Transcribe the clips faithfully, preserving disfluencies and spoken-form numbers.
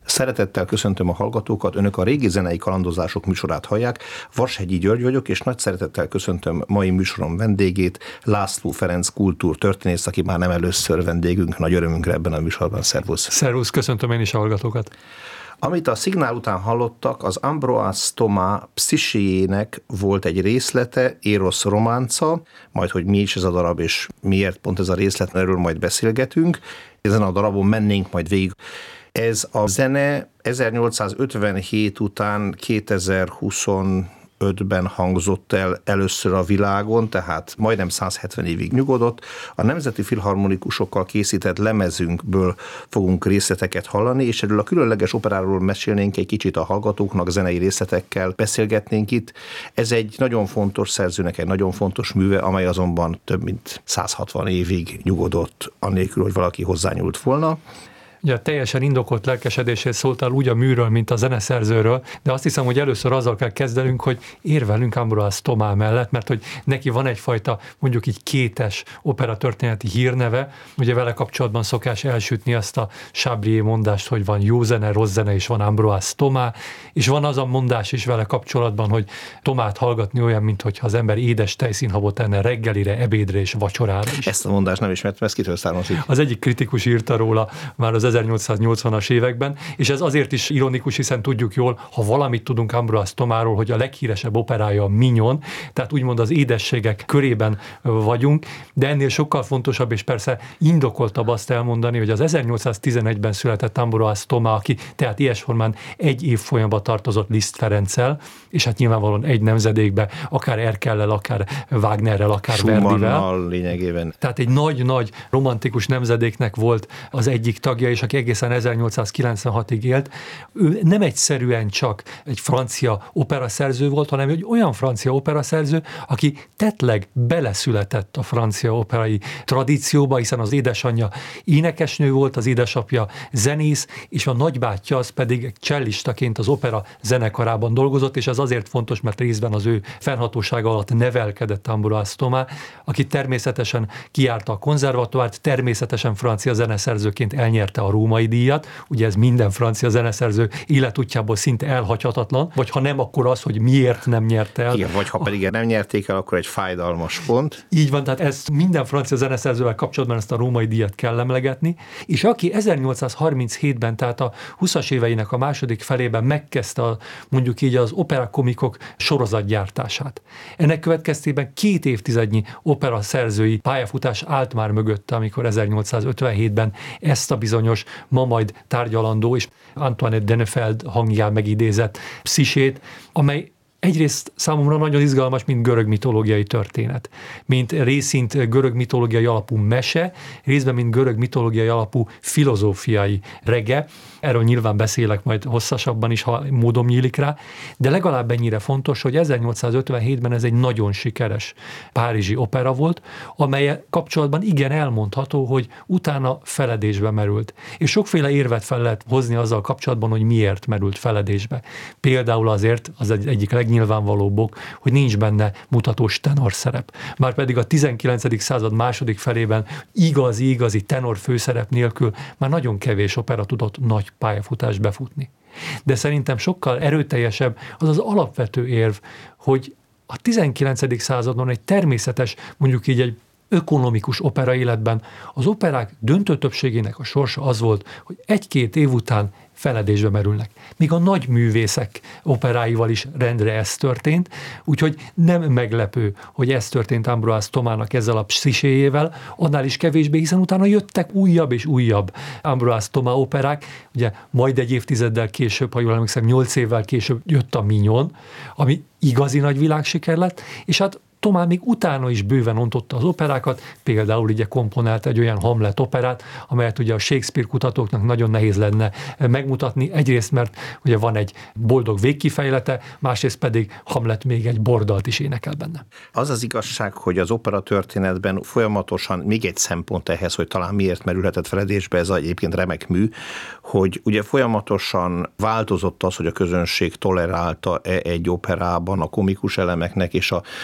Szeretettel köszöntöm a hallgatókat, önök a Régi Zenei Kalandozások műsorát hallják. Vashegyi György vagyok, és nagy szeretettel köszöntöm mai műsorom vendégét, László Ferenc kultúrtörténész, aki már nem először vendégünk, nagy örömünkre ebben a műsorban. Szervusz! Szervusz, köszöntöm én is a hallgatókat! Amit a szignál után hallottak, az Ambroise Thomas pszichéjének volt egy részlete, Érosz románca, majd hogy mi is ez a darab, és miért pont ez a részlet, erről majd beszélgetünk. Ezen a darabon mennénk majd végig. Ez a zene ezernyolcszázötvenhét után kétezer-huszonötben hangzott el először a világon, tehát majdnem száz hetven évig nyugodott. A Nemzeti Filharmonikusokkal készített lemezünkből fogunk részleteket hallani, és erről a különleges operáról mesélnénk egy kicsit a hallgatóknak, zenei részletekkel beszélgetnénk itt. Ez egy nagyon fontos szerzőnek, egy nagyon fontos műve, amely azonban több mint száz hatvan évig nyugodott, annélkül, hogy valaki hozzányúlt volna. Ugye teljesen indokolt lelkesedését szóltál úgy a műről, mint a zeneszerzőről, de azt hiszem, hogy először azzal kell kezdenünk, hogy érvelünk Ambroise Thomas mellett, mert hogy neki van egyfajta, mondjuk így kétes operatörténeti hírneve, ugye vele kapcsolatban szokás elsütni azt a Chabrier mondást, hogy van jó zene, rossz zene, és van Ambroise Thomas, és van az a mondás is vele kapcsolatban, hogy Thomast hallgatni olyan, mintha az ember édes tejszínhabot enne reggelire, ebédre és vacsorára is. Ezt a mondást nem ismertem, ez kitől származik? Az egyik kritikus írta róla már az ezernyolcszáznyolcvanas években, és ez azért is ironikus, hiszen tudjuk jól, ha valamit tudunk Ambroise Thomasról, hogy a leghíresebb operája a Mignon, tehát úgymond az édességek körében vagyunk, de ennél sokkal fontosabb, és persze indokoltabb azt elmondani, hogy az ezernyolcszáztizenegyben született Ambroise Thomas, aki tehát ilyes formán egy év folyamban tartozott Liszt Ferenccel, és hát nyilvánvalóan egy nemzedékbe, akár Erkellel, akár Wagnerrel, akár Verdivel. Lényegében. Tehát egy nagy-nagy romantikus nemzedéknek volt az egyik tagja, és aki egészen ezernyolcszázkilencvenhatig élt. Ő nem egyszerűen csak egy francia operaszerző volt, hanem egy olyan francia operaszerző, aki tettleg beleszületett a francia operai tradícióba, hiszen az édesanyja énekesnő volt, az édesapja zenész, és a nagybátyja az pedig cellistaként az opera zenekarában dolgozott, és ez azért fontos, mert részben az ő fennhatósága alatt nevelkedett Ambroise Thomas, aki természetesen kijárta a konzervatoárt, természetesen francia zeneszerzőként elnyerte a római díjat, ugye ez minden francia zeneszerző életútjából szinte elhagyhatatlan, vagy ha nem, akkor az, hogy miért nem nyerte el. Igen, vagy ha pedig nem nyerték el, akkor egy fájdalmas pont. Így van, tehát ezt minden francia zeneszerzővel kapcsolatban ezt a római díjat kell emlegetni, és aki ezernyolcszázharminchétben, tehát a huszas éveinek a második felében megkezdte a, mondjuk így az operakomikok sorozatgyártását. Ennek következtében két évtizednyi opera szerzői pályafutás állt már mögötte, amikor ezernyolcszázötvenhétben ezt a bizonyos, ma majd tárgyalandó, és Antoinette Dennefeld hangján megidézett pszisét, amely egyrészt számomra nagyon izgalmas, mint görög mitológiai történet. Mint részint görög mitológiai alapú mese, részben mint görög mitológiai alapú filozófiai rege. Erről nyilván beszélek majd hosszasabban is, ha módom nyílik rá, de legalább ennyire fontos, hogy ezernyolcszázötvenhétben ez egy nagyon sikeres párizsi opera volt, amely kapcsolatban igen elmondható, hogy utána feledésbe merült. És sokféle érvet fel lehet hozni azzal kapcsolatban, hogy miért merült feledésbe. Például azért, az egy, egyik legnyilvánvalóbb ok, hogy nincs benne mutatós tenor szerep. Márpedig a tizenkilencedik század második felében igazi-igazi tenor főszerep nélkül már nagyon kevés opera tudott nagy pályafutást befutni. De szerintem sokkal erőteljesebb az az alapvető érv, hogy a tizenkilencedik századon egy természetes, mondjuk így egy ökonomikus opera életben az operák döntő többségének a sorsa az volt, hogy egy-két év után feledésbe merülnek. Míg a nagy művészek operáival is rendre ez történt, úgyhogy nem meglepő, hogy ez történt Ambroise Thomasnak ezzel a pszichéjével, annál is kevésbé, hiszen utána jöttek újabb és újabb Ambroise Thomas operák, ugye majd egy évtizeddel később, ha jól emlékszem, nyolc évvel később jött a Mignon, ami igazi nagy világsiker lett, és hát Thomas még utána is bőven ontotta az operákat, például ugye komponált egy olyan Hamlet operát, amelyet ugye a Shakespeare kutatóknak nagyon nehéz lenne megmutatni, egyrészt mert ugye van egy boldog végkifejlete, másrészt pedig Hamlet még egy bordalt is énekel benne. Az az igazság, hogy az opera történetben folyamatosan még egy szempont ehhez, hogy talán miért merülhetett feledésbe, ez egyébként remek mű, hogy ugye folyamatosan változott az, hogy a közönség tolerálta egy operában a komikus elemeknek és a tragikus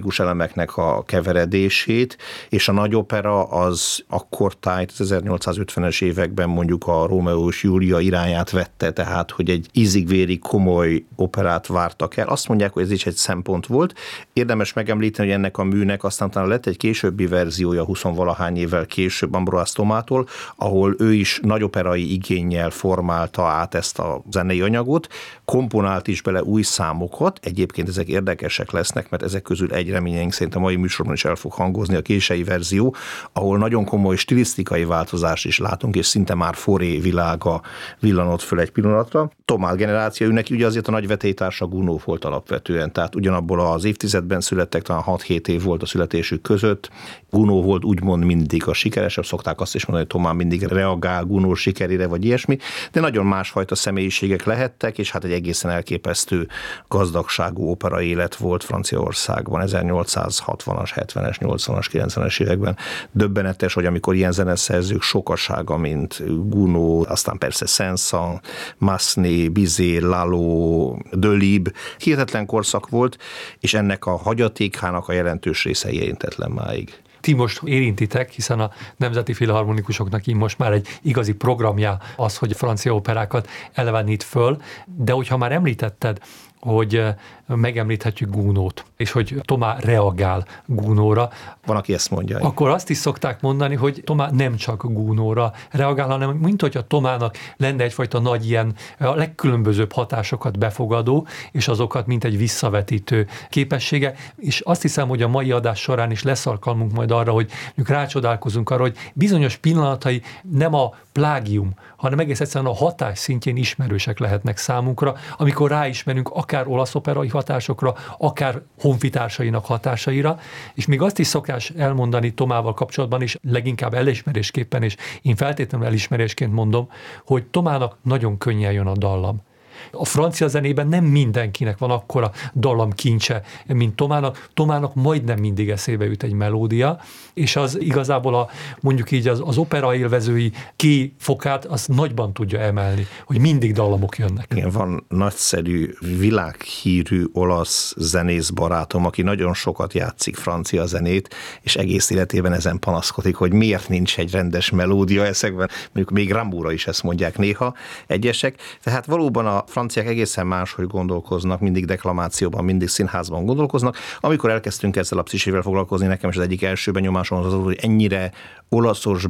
filharmonikus elemeknek a keveredését, és a nagyopera az akkortájt az ezernyolcszázötvenes években mondjuk a Rómeó és Júlia irányát vette, tehát hogy egy ízig-vérig komoly operát vártak el. Azt mondják, hogy ez is egy szempont volt. Érdemes megemlíteni, hogy ennek a műnek aztán utána lett egy későbbi verziója, huszonvalahány évvel később Ambroise Thomas-tól, ahol ő is nagyoperai igénnyel formálta át ezt a zenei anyagot, komponált is bele új számokat, egyébként ezek érdekesek lesznek, mert ezek közül egy reményeink szerint a mai műsorban is el fog hangozni, a késői verzió, ahol nagyon komoly stilisztikai változást is látunk, és szinte már Fauré világa villanott föl egy pillanatra. Thomas generáció, neki ugye azért a nagy vetélytársa Gounod volt alapvetően, tehát ugyanabból az évtizedben születtek, talán hat-hét év volt a születésük között. Gounod volt úgymond mindig a sikeresebb, szokták azt is mondani, hogy Thomas mindig reagál Gounod sikerére, vagy ilyesmi, de nagyon másfajta személyiségek lehettek, és hát egy egészen elképesztő gazdagságú opera élet volt Franciaországban ezernyolcszázhatvanas, hetvenes, nyolcvanas, kilencvenes években. Döbbenetes, hogy amikor ilyen zeneszerzők sokasága, mint Gounod, aztán persze Saint-Saëns, Massenet, Bizet, Lalo, Delibes, hihetetlen korszak volt, és ennek a hagyatékának a jelentős része érintetlen máig. Ti most érintitek, hiszen a Nemzeti Filharmonikusoknak így most már egy igazi programja az, hogy francia operákat elevenít föl, de hogyha már említetted, hogy megemlíthetjük Gounodot, és hogy Thomas reagál Gounodra. Van, aki ezt mondja. Akkor azt is szokták mondani, hogy Thomas nem csak Gounodra reagál, hanem mint hogyha Thomasnak lenne egyfajta nagy ilyen a legkülönbözőbb hatásokat befogadó, és azokat mint egy visszavetítő képessége. És azt hiszem, hogy a mai adás során is lesz alkalmunk majd arra, hogy rácsodálkozunk arra, hogy bizonyos pillanatai nem a plágium, hanem egész egyszerűen a hatás szintjén ismerősek lehetnek számunkra, amikor ráismerünk akár olasz operai hatásokra, akár honfitársainak hatásaira, és még azt is szokás elmondani Thomával kapcsolatban is, leginkább elismerésképpen, és én feltétlenül elismerésként mondom, hogy Thomasnak nagyon könnyen jön a dallam. A francia zenében nem mindenkinek van akkora dallam kincse, mint Thomasnak. Thomasnak majdnem mindig eszébe jut egy melódia, és az igazából a, mondjuk így az, az opera élvezői kifokát azt nagyban tudja emelni, hogy mindig dallamok jönnek. Igen, van nagyszerű, világhírű olasz zenész barátom, aki nagyon sokat játszik francia zenét, és egész életében ezen panaszkodik, hogy miért nincs egy rendes melódia ezekben. Mondjuk még Rambóra is ezt mondják néha egyesek. Tehát valóban a franciák egészen máshogy gondolkoznak, mindig deklamációban, mindig színházban gondolkoznak. Amikor elkezdtünk ezzel a pszichével foglalkozni, nekem is az egyik első benyomásom az az, hogy ennyire olaszos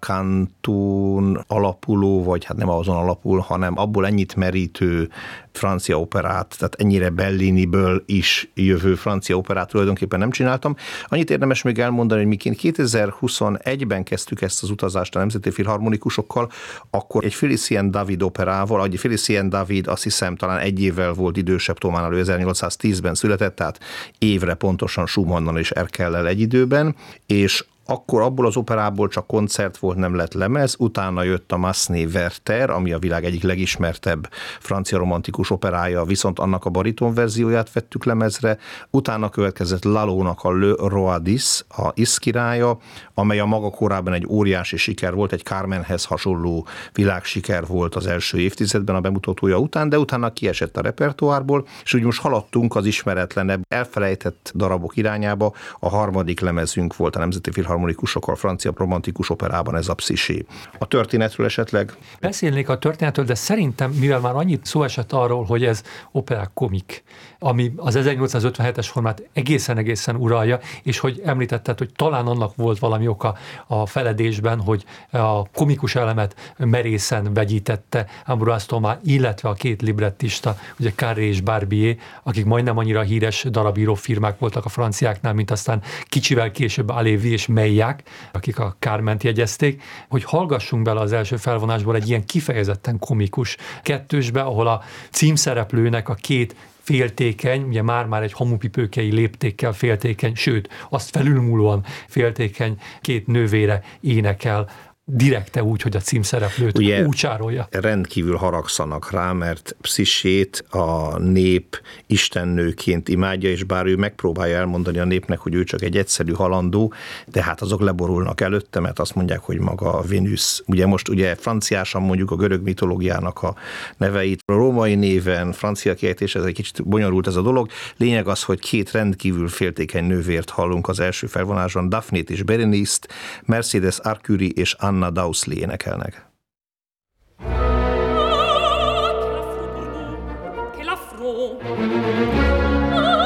belkantón alapuló, vagy hát nem azon alapul, hanem abból ennyit merítő francia operát, tehát ennyire Belliniből is jövő francia operát tulajdonképpen nem csináltam. Annyit érdemes még elmondani, hogy miként kétezer-huszonegyben kezdtük ezt az utazást a Nemzeti Filharmonikusokkal, akkor egy Félicien David operával, egy Félicien David azt hiszem talán egy évvel volt idősebb Thomásnál, ő ezernyolcszáztízben született, tehát évre pontosan Schumannnal és Erkellel egy időben, és akkor abból az operából csak koncert volt, nem lett lemez, utána jött a Massenet Werther, ami a világ egyik legismertebb francia romantikus operája, viszont annak a bariton verzióját vettük lemezre, utána következett Lalónak a Le Roi dix, a Isz királya, amely a maga korában egy óriási siker volt, egy Carmenhez hasonló világsiker volt az első évtizedben a bemutatója után, de utána kiesett a repertoárból, és úgy most haladtunk az ismeretlenebb, elfelejtett darabok irányába, a harmadik lemezünk volt a Nemzeti Filharmonikusokkal, francia romantikus operában ez a Psyché. A történetről esetleg? Beszélnék a történetről, de szerintem, mivel már annyit szó esett arról, hogy ez operák komik, ami az ezernyolcszázötvenhetes formát egészen-egészen uralja, és hogy említetted, hogy talán annak volt valami oka a feledésben, hogy a komikus elemet merészen vegyítette Ambroise Thomas, illetve a két librettista, ugye Carré és Barbier, akik majdnem annyira híres darabíró firmák voltak a franciáknál, mint aztán kicsivel később Halévy és Meilhac, akik a Carment jegyezték, hogy hallgassunk bele az első felvonásból egy ilyen kifejezetten komikus kettősbe, ahol a címszereplőnek a két féltékeny, ugye már-már egy hamupipőkei léptékkel féltékeny, sőt, azt felülmúlóan féltékeny két nővére énekel direkte úgy, hogy a címszereplőt ugye úgy csárolja. Rendkívül haragszanak rá, mert Pszissét a nép istennőként imádja, és bár ő megpróbálja elmondani a népnek, hogy ő csak egy egyszerű halandó, de hát azok leborulnak előtte, mert azt mondják, hogy maga Vénusz. Ugye most ugye franciásan mondjuk a görög mitológiának a neveit, a római néven, francia kiejtés, ez egy kicsit bonyolult ez a dolog. Lényeg az, hogy két rendkívül féltékeny nővért hallunk az első felvonásban, Daphne-t és Berenice-t, Mercedes Arcuri és Anna Dowsley énekelnek. Che l'affront, che l'affront.